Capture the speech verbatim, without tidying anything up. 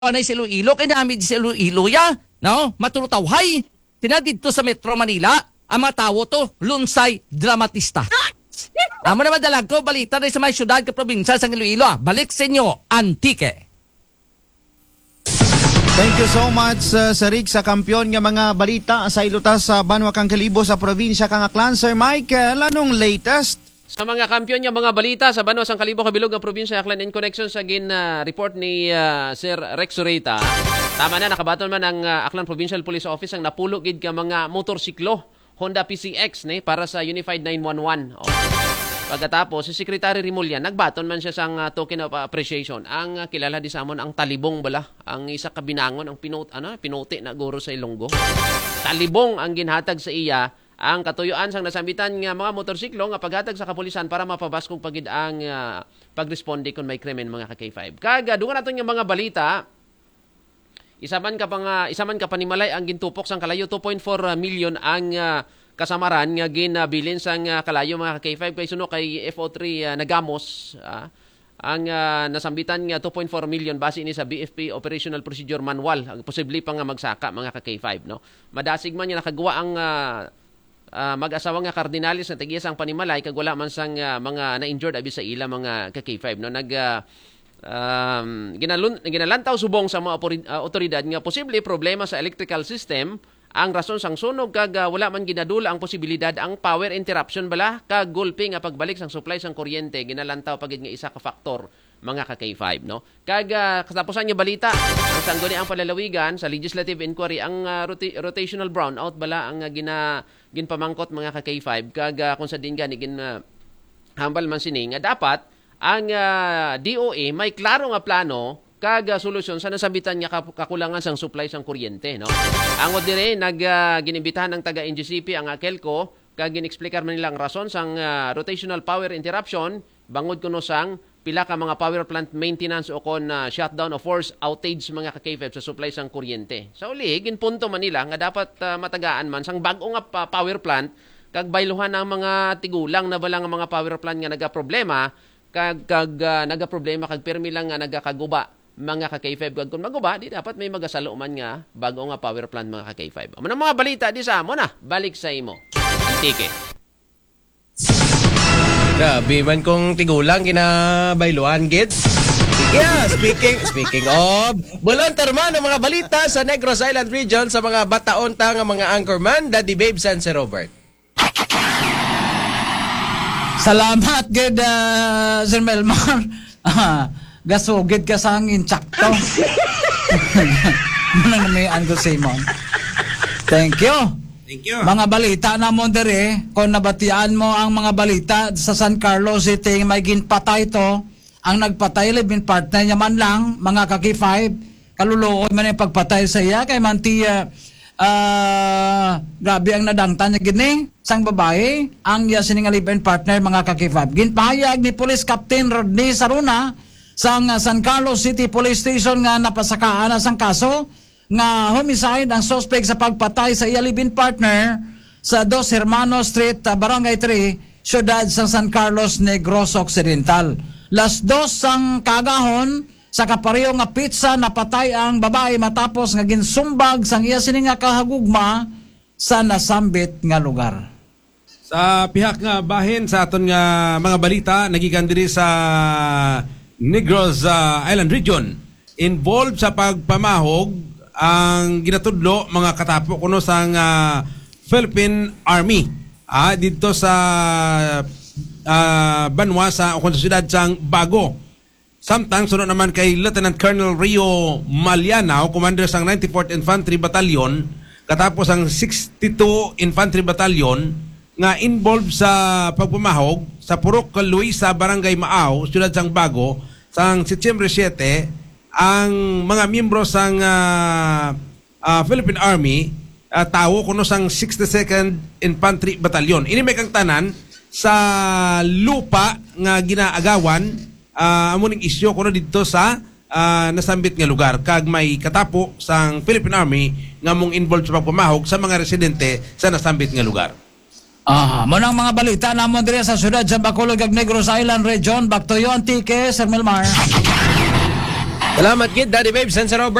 Anay si Iloilo, kaya namin si Iloilo ya, no? Matulutawhay. Tina dito sa Metro Manila, ang mga tao to, lunsay dramatista. Amo na madalag ko, balita rin sa mga syudad ka probinsya sa Iloilo. ah. Balik sa inyo, Antique. Thank you so much uh, sa Rick sa kampiyon nga mga balita sa ilutas sa Banwa kang Kalibo sa probinsya kang Aklan. Sir Michael, anong latest? Sa mga kampiyon niya mga balita sa Banwa sang Kalibo Kabilog ang probinsya Aklan in connection sa gin uh, report ni uh, Sir Rex Zurita. Tama na nakabaton man ang uh, Aklan Provincial Police Office ang napulo gid ka mga motorsiklo Honda P C X ni para sa Unified nine one one. Oh. Pagkatapos si Secretary Rimulyan nagbaton man siya sang uh, token of appreciation. Ang uh, kilala di sa amon ang talibong bala, ang isa ka binangon ang pinut ano pinuti na guro sa Ilonggo. Talibong ang ginhatag sa iya ang katuyuan sang nasambitan nga mga motorsiklo nga paghatag sa kapulisan para mapabaskog pagid ang uh, pagresponde kung may krimen mga ka K five. Kaga dugan naton nga mga balita. Isaman ka pa nga isaman ka panimalay ang gintupok sang kalayo two point four million ang uh, kasamaran nga ginabilin sang uh, kalayo mga ka K five kay suno kay F O three uh, Nagamos uh, ang uh, nasambitan nga two point four million base ini sa B F P Operational Procedure Manual ang posible pa nga magsaka mga ka K five no. Madasig man nga nakagawa ang uh, Uh, mag-asawa nga kardinalis na tagiyas ang panimalay kag wala man sang uh, mga na-injured abi sa ila mga ka K five no nag uh, um, ginalun, ginalantaw subong sa mga uh, otoridad nga posible problema sa electrical system ang rason sang sunog kag uh, wala man ginadula ang posibilidad ang power interruption bala kag gulpi nga pagbalik sang supply sang kuryente ginalantaw pagid nga isa ka faktor mga ka K five no kag uh, katapusan nga balita ang sangguni ang palalawigan sa legislative inquiry ang uh, rota- rotational brownout bala ang uh, gina ginpamangkot mga ka K five kag uh, kung sa din gani gin uh, hambal man sini nga dapat ang uh, D O A may klaro nga plano kag uh, solusyon sa nasabitan nga kakulangan sang supply sang kuryente no angod dire nag uh, ginimbitahan ng taga N G C P ang Akelco kag ginexplikar man nila ang rason sang uh, rotational power interruption bangod kuno sang pila ka mga power plant maintenance o kon uh, shutdown o force outage mga ka K five sa supply sang kuryente. Sa uli, ginpunto man nila nga dapat uh, matagaan man sang bag-o nga pa- power plant kag bayluhan ang mga tigulang na bala nga mga power plant nga nagaproblema kag kag uh, nagaproblema kag permi lang nga nagakaguba mga ka K five kag kun maguba di dapat may magasalo man nga bag-o nga power plant mga ka K five. Amo na mga balita di sa amo na balik sa imo. Antique. Grabe man kong tigulang kinabayluan, kids. Yeah, speaking speaking of, bulantar man ang mga balita sa Negros Island region sa mga bataon ta nga mga anchorman, Daddy Babes and Sir Robert. Salamat, good, uh, Sir Melmar. Ah, gasugid ka sa hangin, tsakto. Muna na may Uncle Simon. Thank you. Thank you. Mga balita na mo dere, kung nabatian mo ang mga balita sa San Carlos City, may ginpatay to, ang nagpatay libin partner niya man lang, mga ka K five, kaluluoy man yung pagpatay sa iya, kay manti, uh, uh, grabe ang nadangtan niya gini, sang babae, ang iya siningalibin partner, mga ka K five. Ginpahayag ni Police Captain Rodney Saruna, sang uh, San Carlos City Police Station nga napasakaan na sang kaso, nga homicide ang suspect sa pagpatay sa iyalibin partner sa Dos Hermanos Street, uh, Barangay three, siyudad sa San Carlos Negros Occidental. Las dos sang kagahon sa kapareho nga pizza napatay ang babae matapos nga ginsumbag sang iya sini nga kahagugma sa nasambit nga lugar. Sa pihak nga bahin sa aton nga mga balita nagikan diri sa Negros uh, Island region involved sa pagpamahog ang ginatudlo mga katapo kuno sang uh, Philippine Army ah, dito sa uh, Banwa sa o sa siyudad sang Bago. Samtang sunod naman kay Lieutenant Colonel Rio Malianao, commander sang ninety-fourth Infantry Battalion, katapos ang sixty-two Infantry Battalion nga involved sa pagpamahog sa Purok Luisa, Barangay Maaw, siyudad sang Bago, sang Setyembre seven, ang mga miyembro sang uh, uh, Philippine Army uh, tawo kuno sang sixty-second Infantry Battalion. Ini may kang tanan sa lupa nga ginaagawan uh, amuning isyo kuno dito sa uh, nasambit nga lugar kag may katapo sang Philippine Army nga mong involved sa pagpamahog sa mga residente sa nasambit nga lugar. Ah, munang mga balita namon diri sa siyudad sa Bacolod ug Negros Island region. Back to you, Antique, Sir Melmar. Salamat, Gid. Daddy Babe, Sensor Robert.